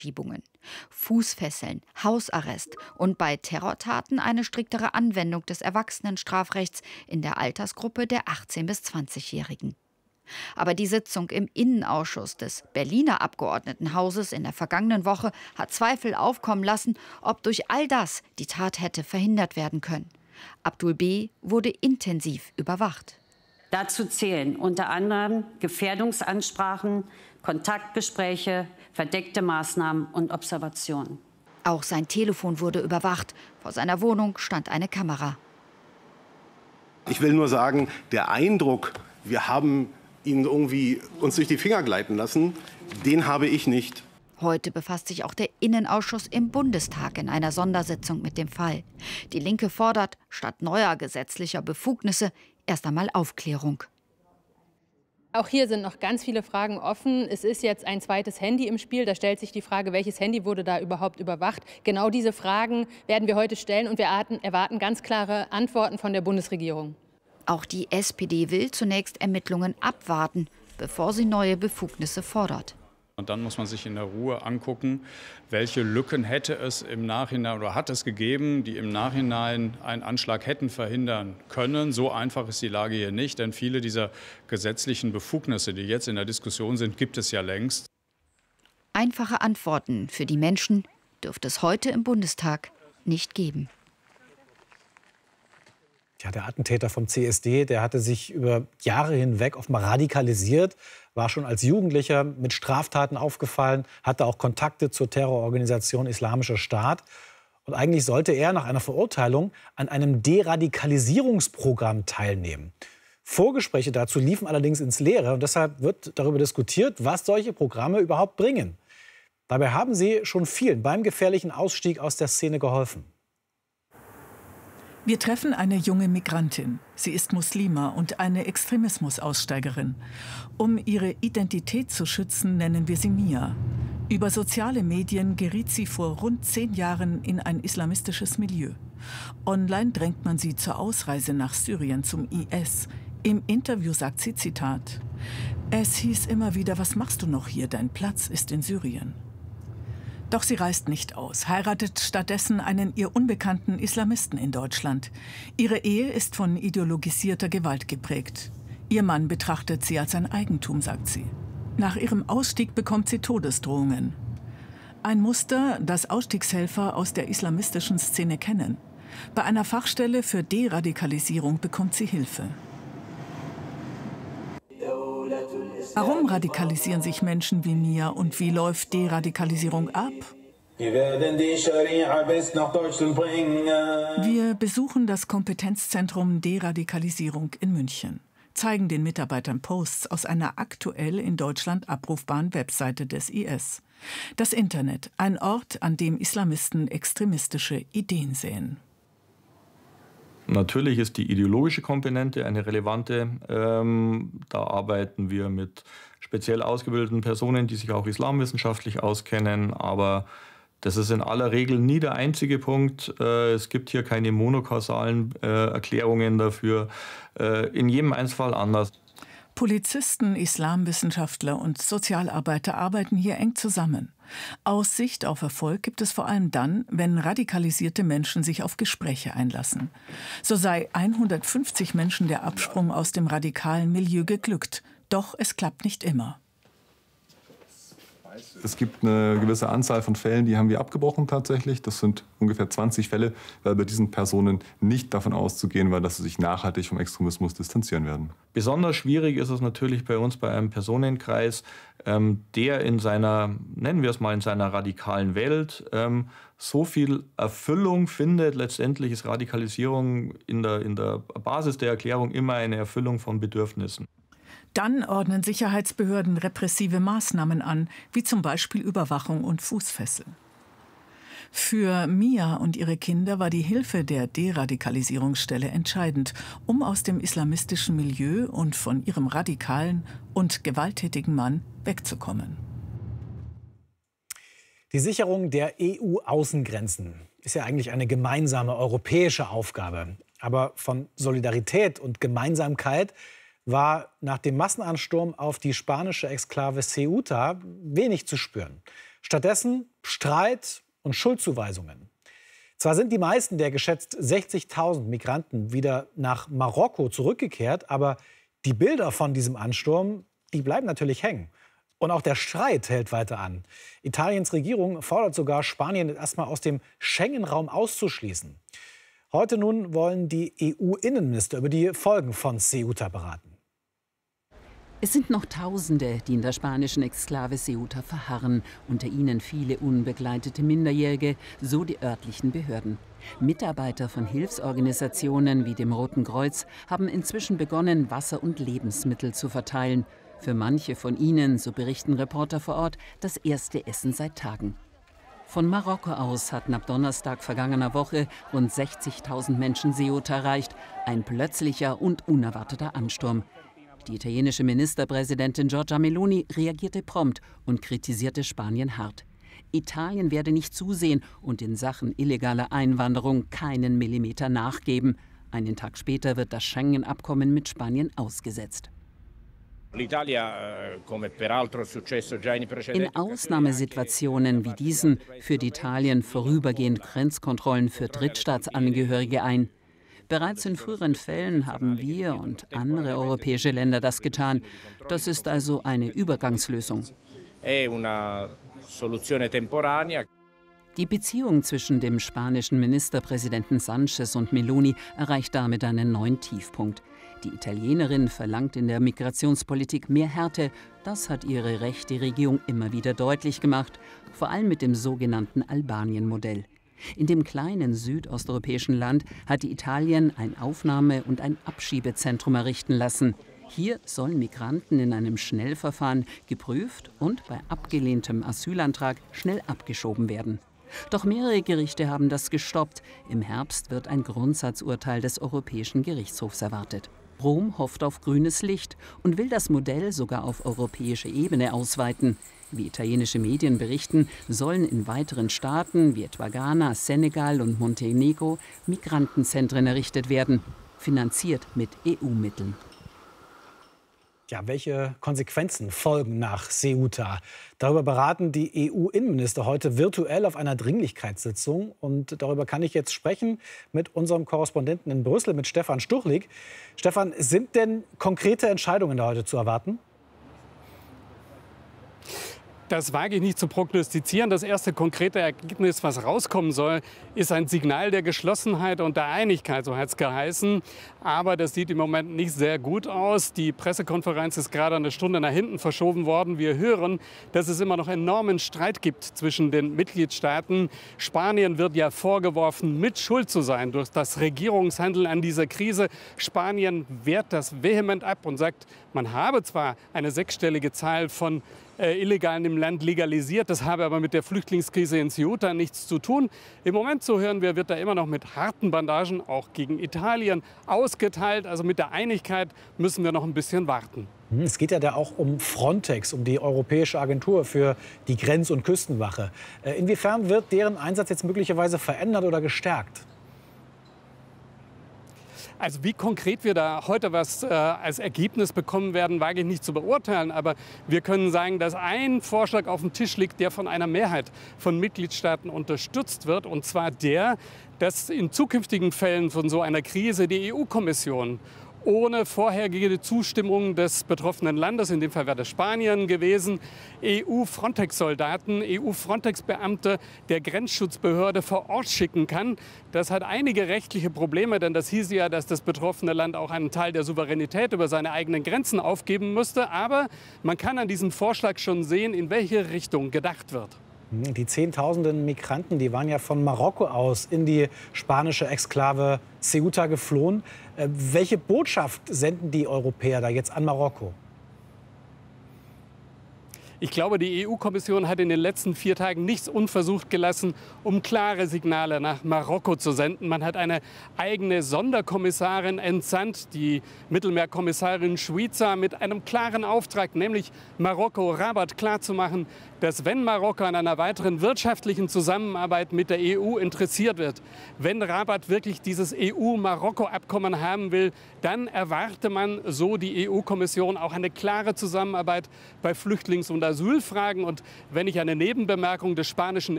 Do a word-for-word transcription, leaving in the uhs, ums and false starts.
Verschiebungen. Fußfesseln, Hausarrest und bei Terrortaten eine striktere Anwendung des Erwachsenenstrafrechts in der Altersgruppe der achtzehn- bis zwanzigjährigen. Aber die Sitzung im Innenausschuss des Berliner Abgeordnetenhauses in der vergangenen Woche hat Zweifel aufkommen lassen, ob durch all das die Tat hätte verhindert werden können. Abdul B. wurde intensiv überwacht. Dazu zählen unter anderem Gefährdungsansprachen, Kontaktgespräche, verdeckte Maßnahmen und Observationen. Auch sein Telefon wurde überwacht. Vor seiner Wohnung stand eine Kamera. Ich will nur sagen, der Eindruck, wir haben ihn irgendwie uns durch die Finger gleiten lassen, den habe ich nicht. Heute befasst sich auch der Innenausschuss im Bundestag in einer Sondersitzung mit dem Fall. Die Linke fordert, statt neuer gesetzlicher Befugnisse erst einmal Aufklärung. Auch hier sind noch ganz viele Fragen offen. Es ist jetzt ein zweites Handy im Spiel. Da stellt sich die Frage, welches Handy wurde da überhaupt überwacht? Genau diese Fragen werden wir heute stellen und wir erwarten ganz klare Antworten von der Bundesregierung. Auch die S P D will zunächst Ermittlungen abwarten, bevor sie neue Befugnisse fordert. Und dann muss man sich in der Ruhe angucken, welche Lücken hätte es im Nachhinein oder hat es gegeben, die im Nachhinein einen Anschlag hätten verhindern können. So einfach ist die Lage hier nicht, denn viele dieser gesetzlichen Befugnisse, die jetzt in der Diskussion sind, gibt es ja längst. Einfache Antworten für die Menschen dürfte es heute im Bundestag nicht geben. Ja, der Attentäter vom C S D, der hatte sich über Jahre hinweg offenbar radikalisiert, war schon als Jugendlicher mit Straftaten aufgefallen, hatte auch Kontakte zur Terrororganisation Islamischer Staat. Und eigentlich sollte er nach einer Verurteilung an einem Deradikalisierungsprogramm teilnehmen. Vorgespräche dazu liefen allerdings ins Leere und deshalb wird darüber diskutiert, was solche Programme überhaupt bringen. Dabei haben sie schon vielen beim gefährlichen Ausstieg aus der Szene geholfen. Wir treffen eine junge Migrantin. Sie ist Muslima und eine Extremismusaussteigerin. Um ihre Identität zu schützen, nennen wir sie Mia. Über soziale Medien geriet sie vor rund zehn Jahren in ein islamistisches Milieu. Online drängt man sie zur Ausreise nach Syrien zum I S. Im Interview sagt sie, Zitat, es hieß immer wieder, was machst du noch hier? Dein Platz ist in Syrien. Doch sie reist nicht aus, heiratet stattdessen einen ihr unbekannten Islamisten in Deutschland. Ihre Ehe ist von ideologisierter Gewalt geprägt. Ihr Mann betrachtet sie als ein Eigentum, sagt sie. Nach ihrem Ausstieg bekommt sie Todesdrohungen. Ein Muster, das Ausstiegshelfer aus der islamistischen Szene kennen. Bei einer Fachstelle für Deradikalisierung bekommt sie Hilfe. Warum radikalisieren sich Menschen wie Mia und wie läuft Deradikalisierung ab? Wir besuchen das Kompetenzzentrum Deradikalisierung in München, zeigen den Mitarbeitern Posts aus einer aktuell in Deutschland abrufbaren Webseite des I S. Das Internet, ein Ort, an dem Islamisten extremistische Ideen säen. Natürlich ist die ideologische Komponente eine relevante. Ähm, da arbeiten wir mit speziell ausgebildeten Personen, die sich auch islamwissenschaftlich auskennen. Aber das ist in aller Regel nie der einzige Punkt. Äh, es gibt hier keine monokausalen äh, Erklärungen dafür. Äh, in jedem Einzelfall anders. Polizisten, Islamwissenschaftler und Sozialarbeiter arbeiten hier eng zusammen. Aussicht auf Erfolg gibt es vor allem dann, wenn radikalisierte Menschen sich auf Gespräche einlassen. So sei hundertfünfzig Menschen der Absprung aus dem radikalen Milieu geglückt. Doch es klappt nicht immer. Es gibt eine gewisse Anzahl von Fällen, die haben wir abgebrochen tatsächlich. Das sind ungefähr zwanzig Fälle, weil bei diesen Personen nicht davon auszugehen war, dass sie sich nachhaltig vom Extremismus distanzieren werden. Besonders schwierig ist es natürlich bei uns bei einem Personenkreis, ähm, der in seiner, nennen wir es mal, in seiner radikalen Welt ähm, so viel Erfüllung findet. Letztendlich ist Radikalisierung in der, in der Basis der Erklärung immer eine Erfüllung von Bedürfnissen. Dann ordnen Sicherheitsbehörden repressive Maßnahmen an, wie zum Beispiel Überwachung und Fußfesseln. Für Mia und ihre Kinder war die Hilfe der Deradikalisierungsstelle entscheidend, um aus dem islamistischen Milieu und von ihrem radikalen und gewalttätigen Mann wegzukommen. Die Sicherung der E U-Außengrenzen ist ja eigentlich eine gemeinsame europäische Aufgabe. Aber von Solidarität und Gemeinsamkeit war nach dem Massenansturm auf die spanische Exklave Ceuta wenig zu spüren. Stattdessen Streit und Schuldzuweisungen. Zwar sind die meisten der geschätzt sechzigtausend Migranten wieder nach Marokko zurückgekehrt, aber die Bilder von diesem Ansturm, die bleiben natürlich hängen. Und auch der Streit hält weiter an. Italiens Regierung fordert sogar, Spanien erstmal aus dem Schengen-Raum auszuschließen. Heute nun wollen die E U-Innenminister über die Folgen von Ceuta beraten. Es sind noch Tausende, die in der spanischen Exklave Ceuta verharren. Unter ihnen viele unbegleitete Minderjährige, so die örtlichen Behörden. Mitarbeiter von Hilfsorganisationen wie dem Roten Kreuz haben inzwischen begonnen, Wasser und Lebensmittel zu verteilen. Für manche von ihnen, so berichten Reporter vor Ort, das erste Essen seit Tagen. Von Marokko aus hatten ab Donnerstag vergangener Woche rund sechzigtausend Menschen Ceuta erreicht. Ein plötzlicher und unerwarteter Ansturm. Die italienische Ministerpräsidentin Giorgia Meloni reagierte prompt und kritisierte Spanien hart. Italien werde nicht zusehen und in Sachen illegaler Einwanderung keinen Millimeter nachgeben. Einen Tag später wird das Schengen-Abkommen mit Spanien ausgesetzt. In Ausnahmesituationen wie diesen führt Italien vorübergehend Grenzkontrollen für Drittstaatsangehörige ein. Bereits in früheren Fällen haben wir und andere europäische Länder das getan. Das ist also eine Übergangslösung. Die Beziehung zwischen dem spanischen Ministerpräsidenten Sánchez und Meloni erreicht damit einen neuen Tiefpunkt. Die Italienerin verlangt in der Migrationspolitik mehr Härte. Das hat ihre rechte Regierung immer wieder deutlich gemacht, vor allem mit dem sogenannten Albanien-Modell. In dem kleinen südosteuropäischen Land hat Italien ein Aufnahme- und ein Abschiebezentrum errichten lassen. Hier sollen Migranten in einem Schnellverfahren geprüft und bei abgelehntem Asylantrag schnell abgeschoben werden. Doch mehrere Gerichte haben das gestoppt. Im Herbst wird ein Grundsatzurteil des Europäischen Gerichtshofs erwartet. Rom hofft auf grünes Licht und will das Modell sogar auf europäische Ebene ausweiten. Wie italienische Medien berichten, sollen in weiteren Staaten wie etwa Ghana, Senegal und Montenegro Migrantenzentren errichtet werden, finanziert mit E U-Mitteln. Ja, welche Konsequenzen folgen nach Ceuta? Darüber beraten die E U-Innenminister heute virtuell auf einer Dringlichkeitssitzung. Und darüber kann ich jetzt sprechen mit unserem Korrespondenten in Brüssel, mit Stefan Stuchlik. Stefan, sind denn konkrete Entscheidungen da heute zu erwarten? Das wage ich nicht zu prognostizieren. Das erste konkrete Ergebnis, was rauskommen soll, ist ein Signal der Geschlossenheit und der Einigkeit, so hat es geheißen. Aber das sieht im Moment nicht sehr gut aus. Die Pressekonferenz ist gerade eine Stunde nach hinten verschoben worden. Wir hören, dass es immer noch enormen Streit gibt zwischen den Mitgliedstaaten. Spanien wird ja vorgeworfen, mit Schuld zu sein durch das Regierungshandeln an dieser Krise. Spanien wehrt das vehement ab und sagt, man habe zwar eine sechsstellige Zahl von äh, Illegalen im Land legalisiert, das habe aber mit der Flüchtlingskrise in Ceuta nichts zu tun. Im Moment, so hören wir, wird da immer noch mit harten Bandagen, auch gegen Italien, ausgeteilt. Also mit der Einigkeit müssen wir noch ein bisschen warten. Es geht ja da auch um Frontex, um die Europäische Agentur für die Grenz- und Küstenwache. Äh, inwiefern wird deren Einsatz jetzt möglicherweise verändert oder gestärkt? Also wie konkret wir da heute was äh, als Ergebnis bekommen werden, wage ich nicht zu beurteilen. Aber wir können sagen, dass ein Vorschlag auf dem Tisch liegt, der von einer Mehrheit von Mitgliedstaaten unterstützt wird. Und zwar der, dass in zukünftigen Fällen von so einer Krise die E U-Kommission ohne vorhergehende Zustimmung des betroffenen Landes, in dem Fall wäre das Spanien gewesen, E U-Frontex-Soldaten, E U-Frontex-Beamte der Grenzschutzbehörde vor Ort schicken kann. Das hat einige rechtliche Probleme, denn das hieße ja, dass das betroffene Land auch einen Teil der Souveränität über seine eigenen Grenzen aufgeben müsste. Aber man kann an diesem Vorschlag schon sehen, in welche Richtung gedacht wird. Die Zehntausenden Migranten, die waren ja von Marokko aus in die spanische Exklave Ceuta geflohen. Äh, welche Botschaft senden die Europäer da jetzt an Marokko? Ich glaube, die E U-Kommission hat in den letzten vier Tagen nichts unversucht gelassen, um klare Signale nach Marokko zu senden. Man hat eine eigene Sonderkommissarin entsandt, die Mittelmeerkommissarin Suiza, mit einem klaren Auftrag, nämlich Marokko, Rabat klarzumachen, dass wenn Marokko an einer weiteren wirtschaftlichen Zusammenarbeit mit der E U interessiert wird, wenn Rabat wirklich dieses E U-Marokko-Abkommen haben will, dann erwarte man, so die E U-Kommission, auch eine klare Zusammenarbeit bei Flüchtlings- und Asylfragen. Und wenn ich eine Nebenbemerkung des spanischen